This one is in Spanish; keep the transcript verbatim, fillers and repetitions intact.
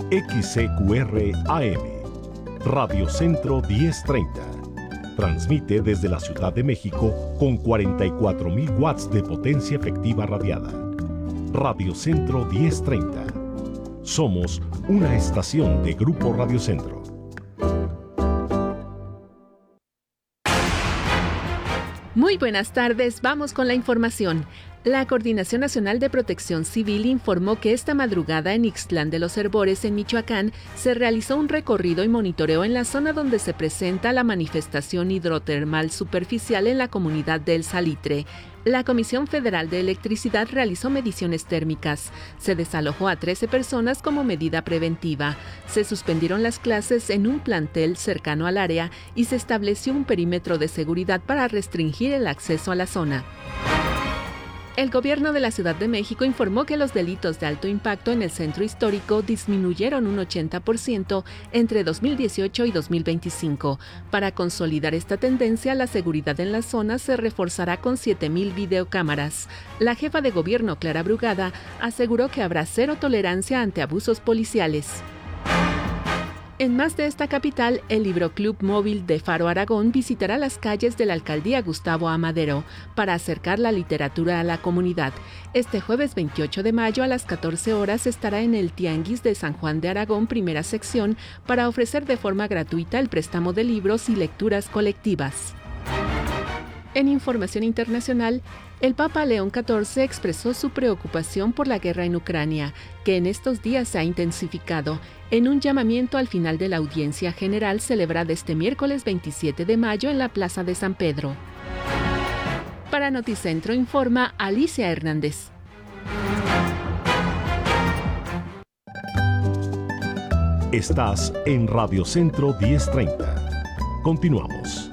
X C Q R A M, Radio Centro diez treinta. Transmite desde la Ciudad de México con cuarenta y cuatro mil watts de potencia efectiva radiada. Radio Centro diez treinta. Somos una estación de Grupo Radio Centro. Muy buenas tardes, vamos con la información. La Coordinación Nacional de Protección Civil informó que esta madrugada en Ixtlán de los Herbores, en Michoacán, se realizó un recorrido y monitoreo en la zona donde se presenta la manifestación hidrotermal superficial en la comunidad del Salitre. La Comisión Federal de Electricidad realizó mediciones térmicas. Se desalojó a trece personas como medida preventiva. Se suspendieron las clases en un plantel cercano al área y se estableció un perímetro de seguridad para restringir el acceso a la zona. El gobierno de la Ciudad de México informó que los delitos de alto impacto en el centro histórico disminuyeron un ochenta por ciento entre dos mil dieciocho y dos mil veinticinco. Para consolidar esta tendencia, la seguridad en la zona se reforzará con siete mil videocámaras. La jefa de gobierno, Clara Brugada, aseguró que habrá cero tolerancia ante abusos policiales. En más de esta capital, el Libroclub Móvil de Faro Aragón visitará las calles de la alcaldía Gustavo Amadero para acercar la literatura a la comunidad. Este jueves veintiocho de mayo a las catorce horas estará en el Tianguis de San Juan de Aragón, primera sección, para ofrecer de forma gratuita el préstamo de libros y lecturas colectivas. En información internacional, el Papa León catorce expresó su preocupación por la guerra en Ucrania, que en estos días se ha intensificado, en un llamamiento al final de la audiencia general celebrada este miércoles veintisiete de mayo en la Plaza de San Pedro. Para Noticentro informa Alicia Hernández. Estás en Radio Centro diez treinta. Continuamos.